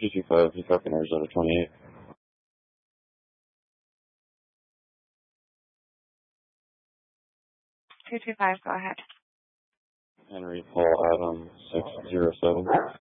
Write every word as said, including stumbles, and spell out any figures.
two two five, you fucking Arizona twenty-eight. two two five, go ahead. Henry Paul Adam six zero seven.